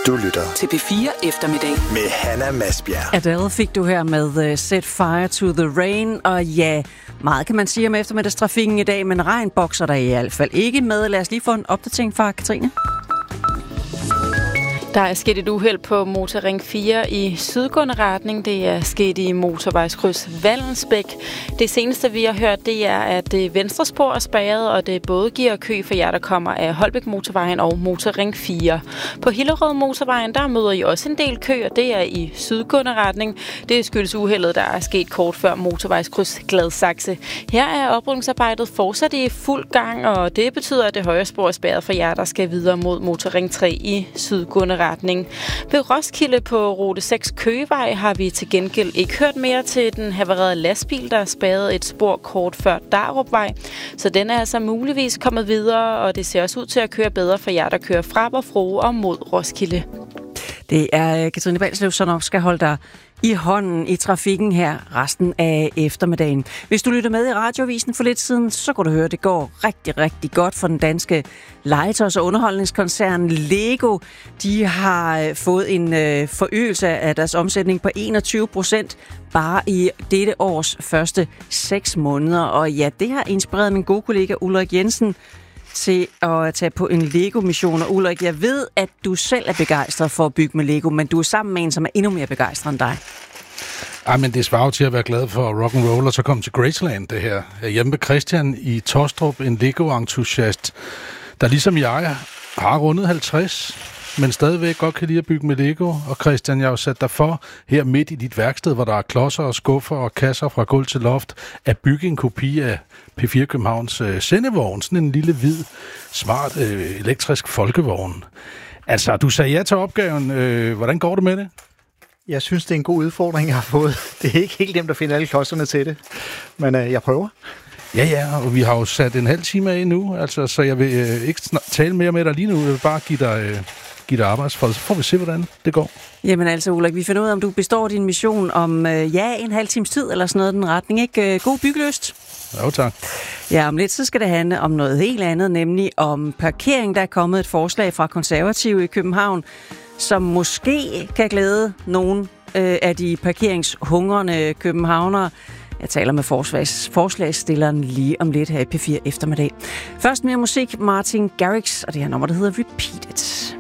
Du lytter til P4 Eftermiddag med Hanna Masbjerg. Adele fik du her med Set Fire to the Rain, og ja, meget kan man sige om eftermiddagstrafikken i dag, men regn bokser der i hvert fald ikke med. Lad os lige få en opdatering fra Katrine. Der er sket et uheld på Motorring 4 i sydgående retning. Det er sket i motorvejskryds Vallensbæk. Det seneste, vi har hørt, det er, at det venstre spor er spærret, og det både giver kø for jer, der kommer af Holbæk Motorvejen og Motorring 4. På Hillerød Motorvejen, der møder I også en del kø, og det er i sydgående retning. Det skyldes uheldet, der er sket kort før motorvejskryds Gladsaxe. Her er oprydningsarbejdet fortsat i fuld gang, og det betyder, at det højre spor er spærret for jer, der skal videre mod Motorring 3 i sydgående retning. Ved Roskilde på rute 6 Køgevej har vi til gengæld ikke hørt mere til den havarerede lastbil, der spærrede et spor kort før Darupvej. Så den er altså muligvis kommet videre, og det ser også ud til at køre bedre for jer, der kører fra Vor og mod Roskilde. Det er Katrine Balslev, som nok skal holde dig i hånden i trafikken her resten af eftermiddagen. Hvis du lytter med i Radioavisen for lidt siden, så kan du høre, at det går rigtig, rigtig godt for den danske legetøjs- og underholdningskoncern Lego. De har fået en forøgelse af deres omsætning på 21% bare i dette års første 6 måneder. Og ja, det har inspireret min gode kollega Ulrik Jensen til at tage på en Lego-mission. Og Ulrik, jeg ved, at du selv er begejstret for at bygge med Lego, men du er sammen med en, som er endnu mere begejstret end dig. Ej, men det svarer til at være glad for rock and roll og så komme til Graceland, det her. Hjemme med Christian i Tostrup, en Lego-entusiast, der ligesom jeg har rundet 50, men stadigvæk godt kan lide at bygge med Lego. Og Christian, jeg har jo sat dig for her midt i dit værksted, hvor der er klodser og skuffer og kasser fra gulv til loft, at bygge en kopi af P4 Københavns sendevogn. Sådan en lille, hvid, smart, elektrisk folkevogn. Altså, du sagde ja til opgaven. Hvordan går det med det? Jeg synes, det er en god udfordring, jeg har fået. Det er ikke helt nemt at finde alle klodserne til det, men jeg prøver. Ja, og vi har jo sat en halv time af nu, altså, så jeg vil ikke tale mere med dig lige nu. Jeg vil bare give dig arbejdsforhold, så får vi se, hvordan det går. Jamen altså, Ulrik, vi finder ud af, om du består din mission om en halv times tid, eller sådan noget i den retning, ikke? God byggelyst. Jo, tak. Ja, om lidt så skal det handle om noget helt andet, nemlig om parkering. Der er kommet et forslag fra Konservative i København, som måske kan glæde nogle af de parkeringshungrende københavnere. Jeg taler med forslagsstilleren lige om lidt her i P4 Eftermiddag. Først mere musik, Martin Garrix, og det her nummer, der hedder Repeat It.